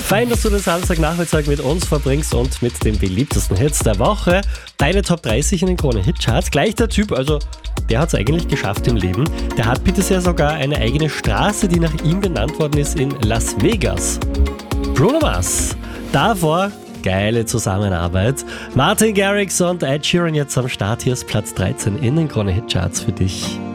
Fein, dass du den Samstagnachmittag mit uns verbringst und mit den beliebtesten Hits der Woche. Deine Top 30 in den Krone-Hitcharts. Gleich der Typ, also der hat es eigentlich geschafft im Leben. Der hat bitte sehr sogar eine eigene Straße, die nach ihm benannt worden ist, in Las Vegas. Bruno Mars. Davor geile Zusammenarbeit. Martin Garrix und Ed Sheeran jetzt am Start. Hier ist Platz 13 in den Krone-Hitcharts für dich.